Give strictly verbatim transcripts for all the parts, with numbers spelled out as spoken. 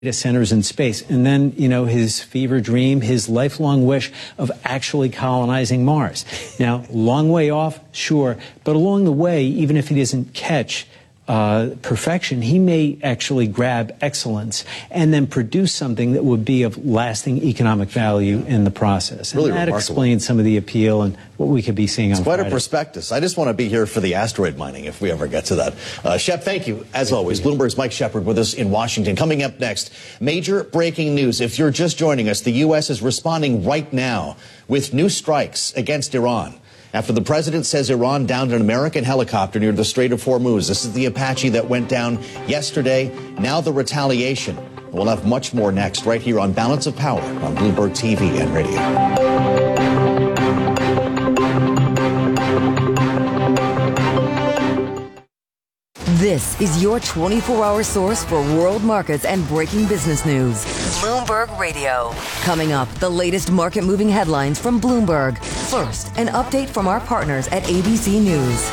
data centers in space. And then, you know, his fever dream, his lifelong wish of actually colonizing Mars. Now, long way off, sure, but along the way, even if he doesn't catch Uh, perfection, he may actually grab excellence and then produce something that would be of lasting economic value in the process. And really that remarkable. explains some of the appeal and what we could be seeing it's on quite Friday. a prospectus. I just want to be here for the asteroid mining if we ever get to that. Uh, Shep, thank you. As thank always, you. Bloomberg's Mike Shepard with us in Washington. Coming up next, major breaking news. If you're just joining us, the U S is responding right now with new strikes against Iran. After the president says Iran downed an American helicopter near the Strait of Hormuz. This is the Apache that went down yesterday. Now the retaliation. We'll have much more next right here on Balance of Power on Bloomberg T V and radio. This is your twenty-four hour source for world markets and breaking business news. Bloomberg Radio. Coming up, the latest market-moving headlines from Bloomberg. First, an update from our partners at A B C News.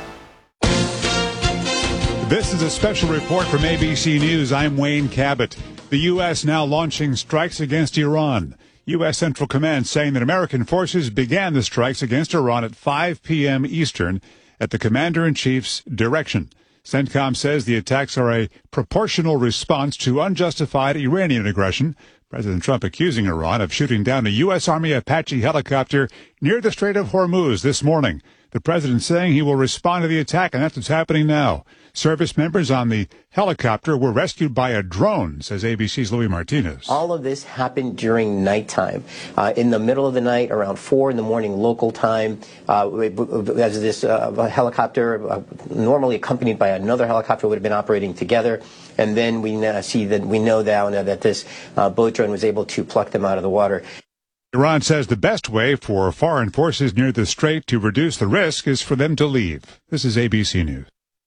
This is a special report from A B C News. I'm Wayne Cabot. The U S now launching strikes against Iran. U S Central Command saying that American forces began the strikes against Iran at five p.m. Eastern at the Commander-in-Chief's direction. CENTCOM says the attacks are a proportional response to unjustified Iranian aggression. President Trump accusing Iran of shooting down a U S. Army Apache helicopter near the Strait of Hormuz this morning. The president saying he will respond to the attack, and that's what's happening now. Service members on the helicopter were rescued by a drone, says A B C's Louis Martinez. All of this happened during nighttime. Uh, in the middle of the night, around four in the morning local time, uh, as this uh, helicopter, uh, normally accompanied by another helicopter, would have been operating together. And then we uh, see that we know now that this uh, boat drone was able to pluck them out of the water. Iran says the best way for foreign forces near the strait to reduce the risk is for them to leave. This is A B C News.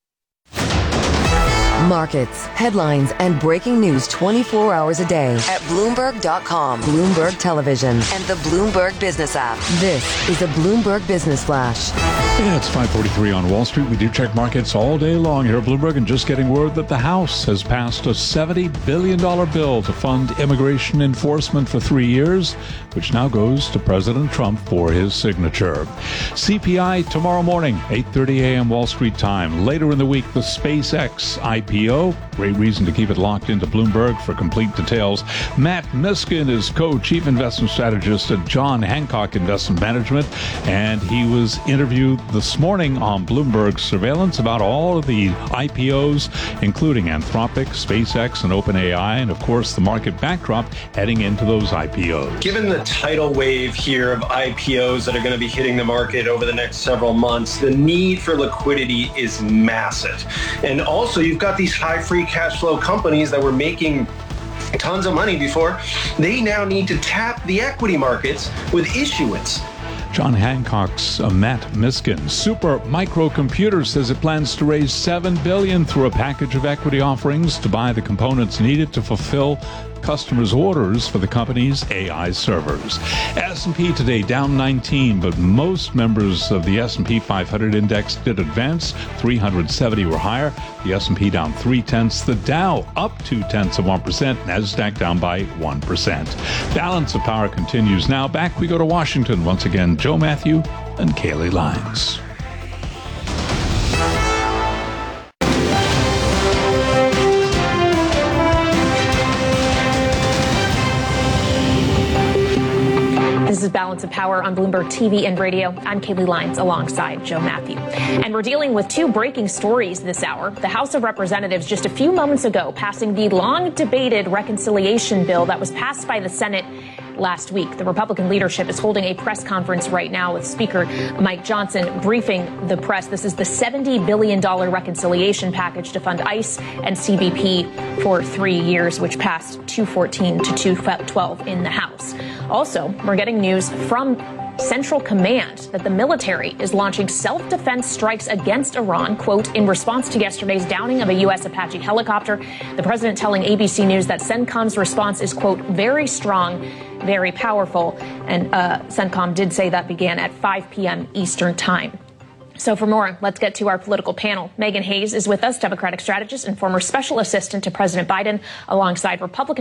Markets, headlines, and breaking news twenty-four hours a day at Bloomberg dot com, Bloomberg Television, and the Bloomberg Business app. This is a Bloomberg Business Flash. Yeah, it's five forty-three on Wall Street. We do check markets all day long here at Bloomberg, and just getting word that the House has passed a seventy billion dollars bill to fund immigration enforcement for three years, which now goes to President Trump for his signature. C P I tomorrow morning, eight thirty a.m. Wall Street time. Later in the week, the SpaceX I P O. Great reason to keep it locked into Bloomberg for complete details. Matt Miskin is co-chief investment strategist at John Hancock Investment Management, and he was interviewed this morning on Bloomberg Surveillance about all of the I P Os, including Anthropic, SpaceX, and OpenAI, and of course the market backdrop heading into those I P Os. Given the tidal wave here of I P Os that are going to be hitting the market over the next several months, the need for liquidity is massive. And also you've got these high free cash flow companies that were making tons of money before. They now need to tap the equity markets with issuance. John Hancock's uh, Matt Miskin. Super Microcomputer says it plans to raise seven billion dollars through a package of equity offerings to buy the components needed to fulfill customers' orders for the company's A I servers. S and P today down nineteen, but most members of the S and P five hundred index did advance. three hundred seventy were higher. The S and P down three tenths. The Dow up two tenths of one percent. Nasdaq down by one percent. Balance of Power continues now. Back we go to Washington once again. Joe Matthew and Kaylee Lyons. This is Balance of Power on Bloomberg T V and radio. I'm Kaylee Lyons alongside Joe Matthew. And we're dealing with two breaking stories this hour. The House of Representatives just a few moments ago passing the long debated reconciliation bill that was passed by the Senate last week. The Republican leadership is holding a press conference right now with Speaker Mike Johnson briefing the press. This is the seventy billion dollars reconciliation package to fund ICE and C B P for three years, which passed two fourteen to two twelve in the House. Also, we're getting news from Central Command that the military is launching self-defense strikes against Iran, quote, in response to yesterday's downing of a U S. Apache helicopter. The president telling A B C News that CENTCOM's response is, quote, very strong, very powerful. And uh, CENTCOM did say that began at five p.m. Eastern time. So for more, let's get to our political panel. Megan Hayes is with us, Democratic strategist and former special assistant to President Biden, alongside Republican